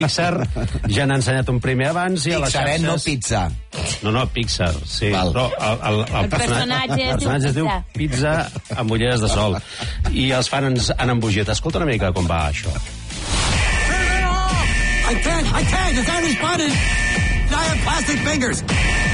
Pixar ja n'ha ensenyat un primer abans i a les xarxes... no pizza. No, Pixar, sí. Val. Però el personatge es diu Pizza amb ulleres de sol. I els fans han embogit. Escolta una mica com va això. I can't, it's already spotted. I have plastic fingers.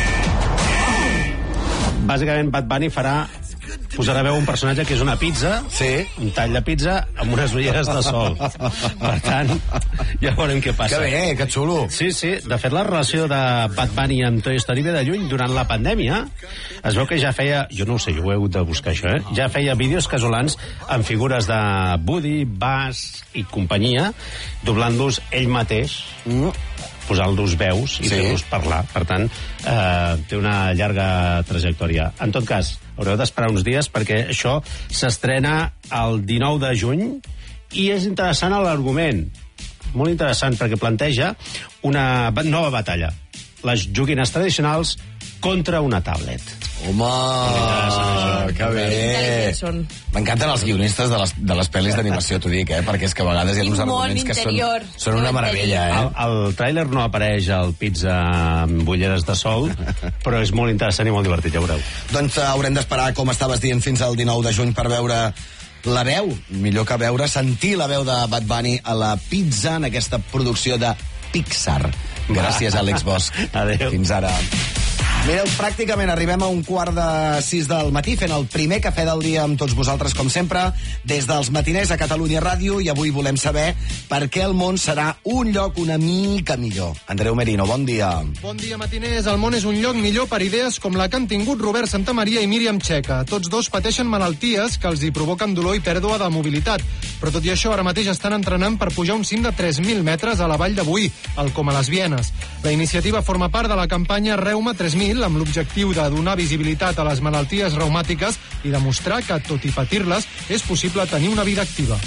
Bàsicament, Bad Bunny posarà veu un personatge que és una pizza, un tall de pizza amb unes ulleres de sol. Per tant, ja veurem què passa. Que bé, que xulo. Sí. De fet, la relació de Bad Bunny amb Toy Story ve de lluny. Durant la pandèmia es veu que ja feia... Jo no ho sé, jo ho he hagut de buscar, això, Ja feia vídeos casolans amb figures de Woody, Buzz i companyia, doblant-los ell mateix, posant-los veus i fent-los parlar. Per tant, té una llarga trajectòria. En tot cas, haureu d'esperar uns dies perquè això s'estrena el 19 de juny i és interessant l'argument. Molt interessant, perquè planteja una nova batalla. Les joguines tradicionals contra una tablet. Home, que bé. M'encanten els guionistes de les pel·lis d'animació, t'ho dic, perquè és que a vegades hi ha uns arguments que són una meravella. Al tràiler no apareix el pizza amb ulleres de sol, però és molt interessant i molt divertit, ja veureu. Doncs haurem d'esperar, com estaves dient, fins al 19 de juny per veure la veu, millor que sentir la veu de Bad Bunny a la pizza en aquesta producció de Pixar. Gràcies, Àlex Bosch. Adéu. Fins ara. Mireu, pràcticament arribem a 5:45 del matí fent el primer cafè del dia amb tots vosaltres, com sempre, des dels matiners a Catalunya Ràdio, i avui volem saber per què el món serà un lloc una mica millor. Andreu Merino, bon dia. Bon dia, matiners. El món és un lloc millor per idees com la que han tingut Robert Santamaria i Míriam Checa. Tots dos pateixen malalties que els hi provoquen dolor i pèrdua de mobilitat. Però tot i això, ara mateix estan entrenant per pujar un cim de 3.000 metres a la vall de Boí, al Coma les Vienes. La iniciativa forma part de la campanya Reuma 3.000, amb l'objectiu de donar visibilitat a les malalties reumàtiques i demostrar que, tot i patir-les, és possible tenir una vida activa.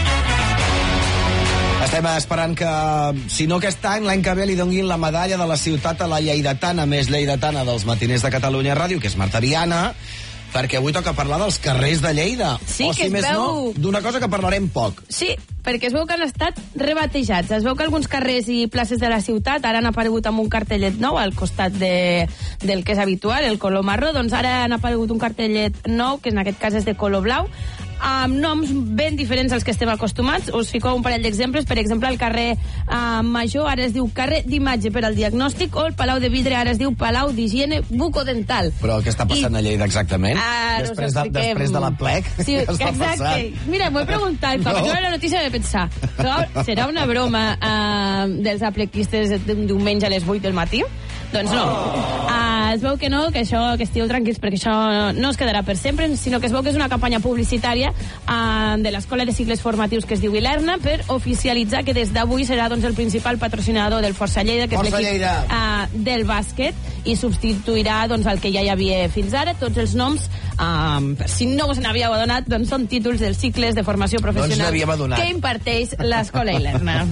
Estem esperant que, si no aquest any, l'any que ve li donin la medalla de la ciutat a la lleidatana més lleidatana dels matiners de Catalunya Ràdio, que és Marta Viana, perquè avui toca parlar dels carrers de Lleida. Sí, o si més no, d'una cosa que parlarem poc. Sí, perquè es veu que han estat rebatejats. Es veu que alguns carrers i places de la ciutat ara han aparegut amb un cartellet nou al costat del que és habitual, el color marró. Doncs ara han aparegut un cartellet nou, que en aquest cas és de color blau, amb noms ben diferents als que estem acostumats. Us fico un parell d'exemples. Per exemple, el carrer Major ara es diu carrer d'imatge per al diagnòstic, o el Palau de Vidre ara es diu Palau d'Higiene Bucodental. Però què està passant a Lleida exactament? Després de la plec? Sí, què està exacte. passant? Mira, m'ho he preguntat, quan vaig veure la notícia vaig pensar, però serà una broma dels aplequistes d'un diumenge a les 8 del matí? Doncs no. Es veu que no, que estigueu tranquils, perquè això no es quedarà per sempre, sinó que es veu que és una campanya publicitària de l'Escola de Cicles Formatius que es diu Ilerna, per oficialitzar que des d'avui serà el principal patrocinador del Força Lleida, que és l'equip del bàsquet, i substituirà el que ja hi havia fins ara. Tots els noms, si no us n'havíeu adonat, són títols dels cicles de formació professional que imparteix l'Escola Ilerna.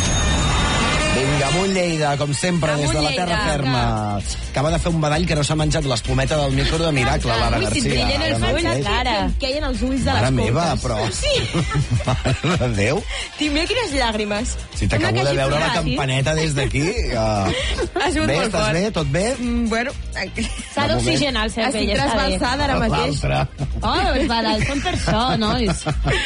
Vinga, amunt Lleida, com sempre, des de la terra ferma. Acaba de fer un badall que no s'ha menjat l'espumeta del micro de miracle, Lara Garcia. Ui, si brillen els ulls, Lara. Queien els ulls de les copes. Mare meva, però... Sí. Mare de Déu. També quines llàgrimes. Si t'acabo de veure la campaneta des d'aquí... Bé, estàs bé? Tot bé? Bueno, s'ha d'oxigenar el cervell. Estic trasbalsada ara mateix. Oh, els badalls són per això, nois.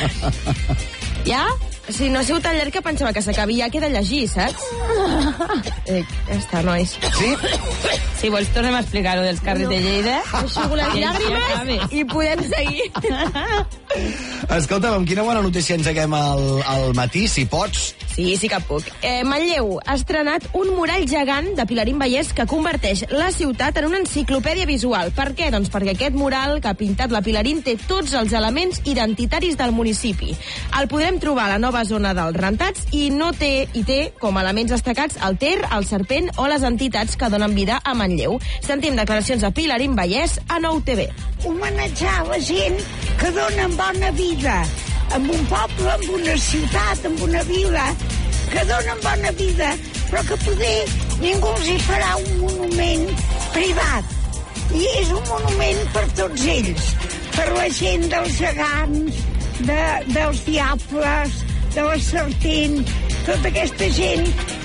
Ja? Sí, no ha sigut tan llarg que pensava que s'acabi, ja queda llegir, saps? Ja està, nois. Sí? Si vols, tornem a explicar-ho dels carrers de Lleida. Aixugo les llàgrimes i podem seguir. Escolta'm, amb quina bona notícia engeguem al matí, si pots? Sí que puc. Manlleu ha estrenat un murall gegant de Pilarín Vallès que converteix la ciutat en una enciclopèdia visual. Per què? Doncs perquè aquest mural que ha pintat la Pilarín té tots els elements identitaris del municipi. El podrem trobar a la nova zona dels rentats i té com a elements destacats el Ter, el Serpent o les entitats que donen vida a Manlleu. Sentim declaracions de Pilarín Vallès a Nou TV. Homenatjar la gent que donen bona vida en un poble, en una ciutat, en una vila, que donen bona vida, però que poder ningú els hi farà un monument privat. I és un monument per tots ells, per la gent dels gegants, dels diables, de la serpent, tota aquesta gent